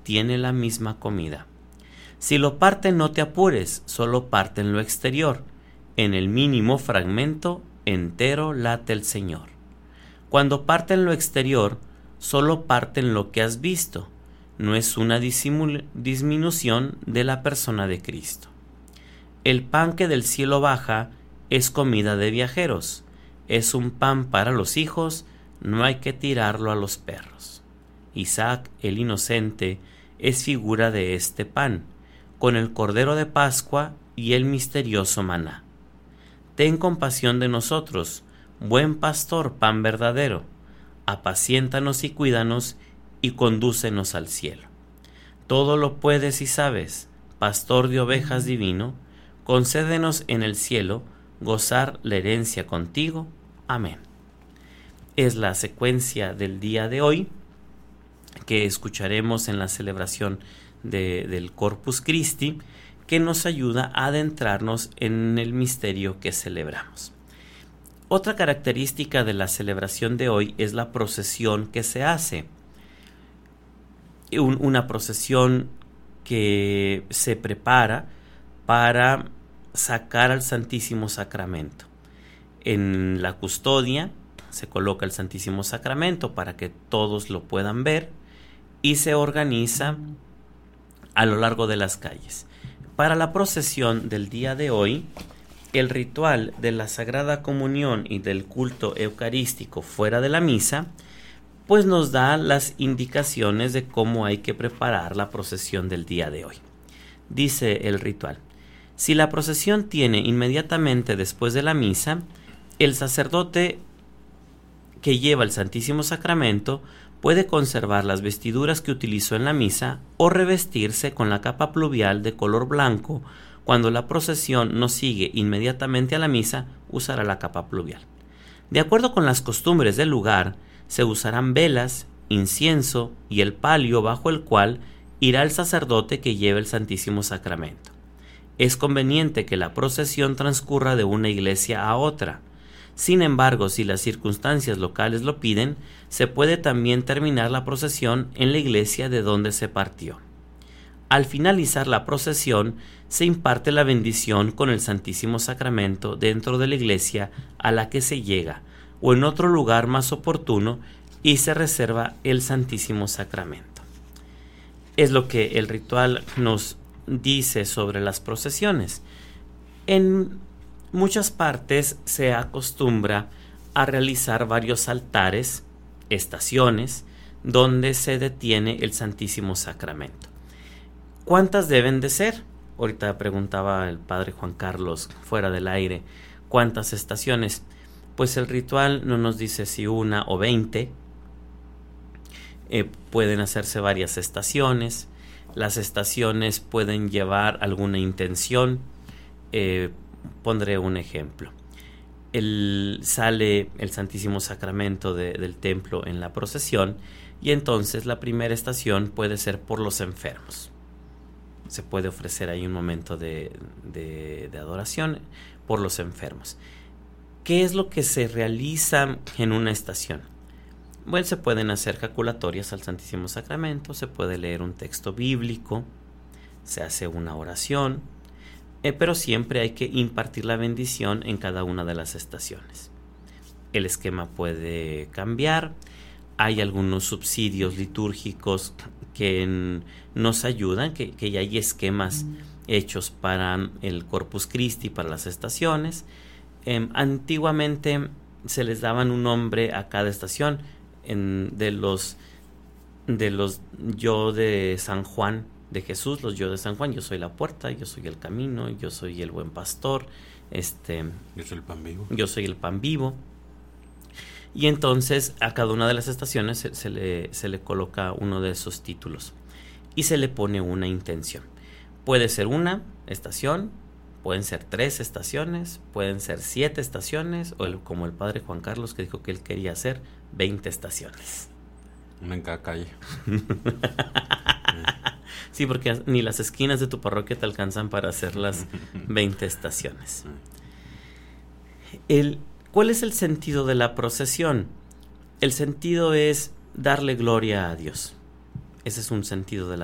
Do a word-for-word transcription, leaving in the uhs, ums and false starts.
tiene la misma comida. Si lo parten, no te apures, solo parten lo exterior. En el mínimo fragmento, entero late el Señor. Cuando parten lo exterior, solo parten lo que has visto. No es una disimul- disminución de la persona de Cristo. El pan que del cielo baja es comida de viajeros. Es un pan para los hijos, no hay que tirarlo a los perros. Isaac, el inocente, es figura de este pan, con el cordero de Pascua y el misterioso maná. Ten compasión de nosotros, buen pastor, pan verdadero. Apaciéntanos y cuídanos y condúcenos al cielo. Todo lo puedes y sabes, pastor de ovejas divino, concédenos en el cielo gozar la herencia contigo. Amén. Es la secuencia del día de hoy que escucharemos en la celebración de, del Corpus Christi, que nos ayuda a adentrarnos en el misterio que celebramos. Otra característica de la celebración de hoy es la procesión que se hace. Un, una procesión que se prepara para sacar al Santísimo Sacramento. En la custodia se coloca el Santísimo Sacramento para que todos lo puedan ver y se organiza a lo largo de las calles. Para la procesión del día de hoy, el ritual de la Sagrada Comunión y del culto eucarístico fuera de la misa, pues nos da las indicaciones de cómo hay que preparar la procesión del día de hoy. Dice el ritual: si la procesión tiene inmediatamente después de la misa, el sacerdote que lleva el Santísimo Sacramento puede conservar las vestiduras que utilizó en la misa o revestirse con la capa pluvial de color blanco. Cuando la procesión no sigue inmediatamente a la misa, usará la capa pluvial. De acuerdo con las costumbres del lugar, se usarán velas, incienso y el palio bajo el cual irá el sacerdote que lleva el Santísimo Sacramento. Es conveniente que la procesión transcurra de una iglesia a otra. Sin embargo, si las circunstancias locales lo piden, se puede también terminar la procesión en la iglesia de donde se partió. Al finalizar la procesión, se imparte la bendición con el Santísimo Sacramento dentro de la iglesia a la que se llega, o en otro lugar más oportuno, y se reserva el Santísimo Sacramento. Es lo que el ritual nos dice sobre las procesiones. En muchas partes se acostumbra a realizar varios altares, estaciones, donde se detiene el Santísimo Sacramento. ¿Cuántas deben de ser? Ahorita preguntaba el padre Juan Carlos fuera del aire, ¿cuántas estaciones? Pues el ritual no nos dice si una o veinte. Eh, pueden hacerse varias estaciones. Las estaciones pueden llevar alguna intención. Eh, pondré un ejemplo. El, sale el Santísimo Sacramento de, del templo en la procesión, y entonces la primera estación puede ser por los enfermos. Se puede ofrecer ahí un momento de, de, de adoración por los enfermos. ¿Qué es lo que se realiza en una estación? Bueno, se pueden hacer jaculatorias al Santísimo Sacramento, se puede leer un texto bíblico, se hace una oración, eh, pero siempre hay que impartir la bendición en cada una de las estaciones. El esquema puede cambiar, hay algunos subsidios litúrgicos que en, nos ayudan, que, que ya hay esquemas hechos para el Corpus Christi, para las estaciones. Eh, antiguamente se les daban un nombre a cada estación. En, de los de los yo de San Juan de Jesús, los yo de San Juan: yo soy la puerta, yo soy el camino, yo soy el buen pastor, este yo soy el pan vivo. Yo soy el pan vivo. Y entonces a cada una de las estaciones se, se, le, se le coloca uno de esos títulos y se le pone una intención. Puede ser una estación, pueden ser tres estaciones, pueden ser siete estaciones, o el, como el padre Juan Carlos, que dijo que él quería hacer veinte estaciones. Una en cada calle. Sí, porque ni las esquinas de tu parroquia te alcanzan para hacer las veinte estaciones. El, ¿Cuál es el sentido de la procesión? El sentido es darle gloria a Dios. Ese es un sentido de la